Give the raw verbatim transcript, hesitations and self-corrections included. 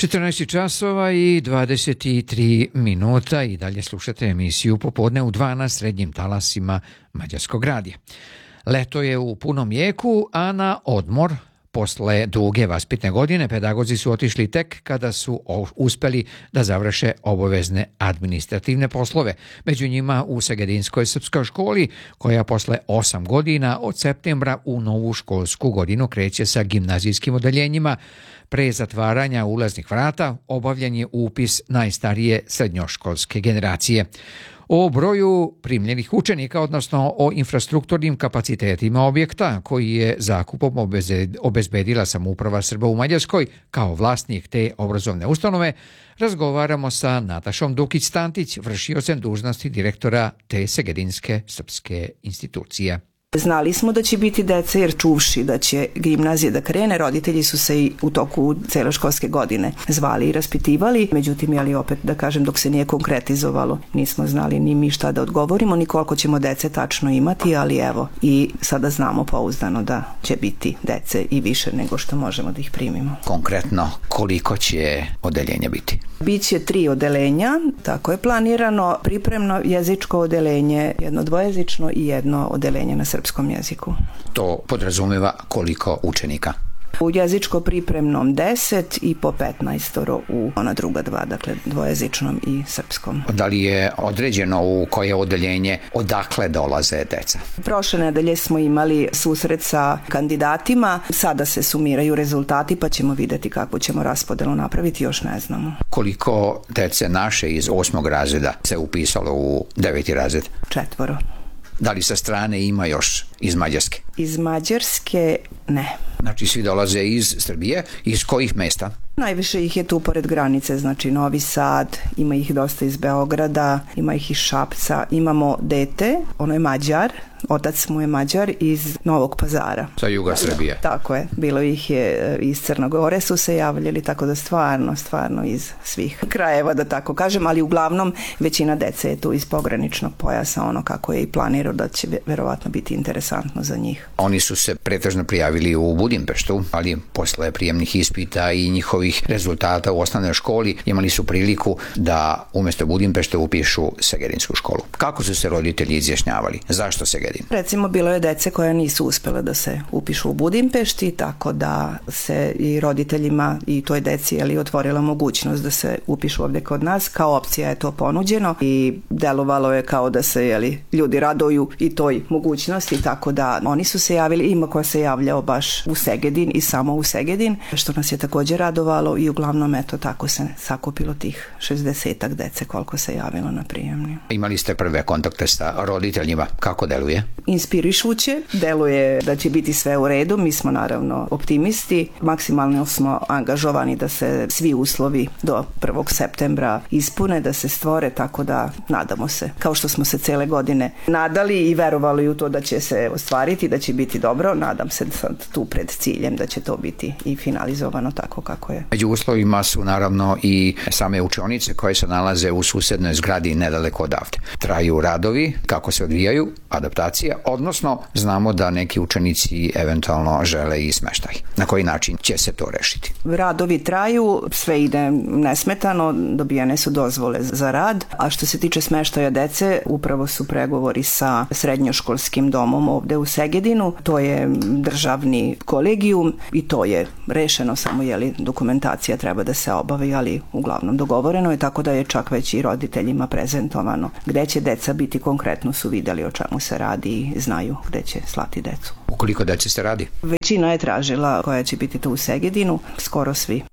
četrnaest časova i dvadeset tri minuta i dalje slušate emisiju Popodne u dva na srednjim talasima Mađarskog radija. Leto je u punom jeku, a na odmor posle duge vaspitne godine pedagozi su otišli tek kada su uspeli da završe obavezne administrativne poslove. Među njima u Segedinskoj srpskoj školi, koja posle osam godina od septembra u novu školsku godinu kreće sa gimnazijskim odeljenjima. Pre zatvaranja ulaznih vrata obavljen je upis najstarije srednjoškolske generacije. O broju primljenih učenika, odnosno o infrastrukturnim kapacitetima objekta koji je zakupom obezbedila samouprava Srba u Mađarskoj kao vlasnik te obrazovne ustanove, razgovaramo sa Natašom Dukić-Stantić, vršiocem dužnosti direktora te Segedinske srpske institucije. Znali smo da će biti dece jer čuvši da će gimnazija da krene, roditelji su se i u toku cele školske godine zvali i raspitivali, međutim, jeli opet da kažem, dok se nije konkretizovalo, nismo znali ni mi šta da odgovorimo, ni koliko ćemo dece tačno imati, ali evo, i sada znamo pouzdano da će biti dece i više nego što možemo da ih primimo. Konkretno, koliko će odeljenja biti? Biće tri odeljenja, tako je planirano, pripremno jezičko odeljenje, jedno dvojezično i jedno odeljenje na srpskom jeziku. To podrazumeva koliko učenika? U jezičko pripremnom deset i po petnaestoro u ona druga dva, dakle dvojezičnom i srpskom. Da li je određeno u koje odeljenje odakle dolaze deca? Prošle nedelje smo imali susret sa kandidatima, sada se sumiraju rezultati pa ćemo videti kakvu ćemo raspodelu napraviti, još ne znamo. Koliko dece naše iz osmog razreda se upisalo u deveti razred? Četvoro. Da li sa strane ima još iz Mađarske? Iz Mađarske ne. Znači svi dolaze iz Srbije, iz kojih mesta? Najviše ih je tu pored granice, znači Novi Sad, ima ih dosta iz Beograda, ima ih iz Šapca, imamo dete, ono je Mađar, otac mu je Mađar iz Novog Pazara. Sa juga Srbije. Tako je, bilo ih je iz Crnogore su se javljali, tako da stvarno, stvarno iz svih krajeva, da tako kažem, ali uglavnom većina dece je tu iz pograničnog pojasa, ono kako je i planirao da će verovatno biti interesantno za njih. Oni su se pretežno prijavili u Budimpeštu, ali posle prijemnih ispita i njihovih rezultata u osnovnoj školi imali su priliku da umjesto Budimpešte upišu Segedinsku školu. Kako su se roditelji izjašnjavali? Zašto Segedin? Recimo, bilo je dece koja nisu uspjela da se upišu u Budimpešti, tako da se i roditeljima i toj deci je li otvorila mogućnost da se upišu ovdje kod nas. Kao opcija je to ponuđeno i delovalo je kao da se je li ljudi raduju i toj mogućnosti, tako da oni su se javili, ima ko se javljao baš u Segedin i samo u Segedin, što nas je također radovalo i uglavnom eto tako se sakupilo tih šezdesetak dece koliko se javilo na prijemni. Imali ste prve kontakte sa roditeljima, kako deluje? Inspirišuće, deluje da će biti sve u redu, mi smo naravno optimisti, maksimalno smo angažovani da se svi uslovi do prvog septembra ispune, da se stvore, tako da nadamo se, kao što smo se cele godine nadali i verovali u to da će se ostvariti, da će biti dobro, nadam se sad tu pred ciljem da će to biti i finalizovano tako kako je. Među uslovima su naravno i same učionice koje se nalaze u susednoj zgradi nedaleko odavde. Traju radovi, kako se odvijaju, adaptacija, odnosno znamo da neki učenici eventualno žele i smeštaj. Na koji način će se to rešiti? Radovi traju, sve ide nesmetano, dobijene su dozvole za rad, a što se tiče smeštaja dece, upravo su pregovori sa srednjoškolskim domom ovde u Segedinu, to je državni kolegijum i to je rešeno, samo je li dokumentacija treba da se obavi, ali uglavnom dogovoreno je, tako da je čak već i roditeljima prezentovano gde će deca biti, konkretno su videli o čemu se radi i znaju gde će slati decu. Ukoliko dece se radi? Većina je tražila koja će biti tu u Segedinu, skoro svi.